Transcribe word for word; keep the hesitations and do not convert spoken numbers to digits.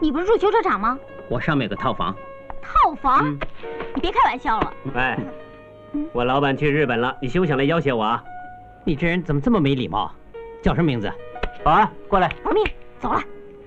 你不是住修车厂吗？ 我上面有个套房。 套房？ 嗯、 你别开玩笑了。 喂，我老板去日本了，你休想来要挟我啊！ 你这人怎么这么没礼貌？叫什么名字？ 保安，过来。 玩命，走了。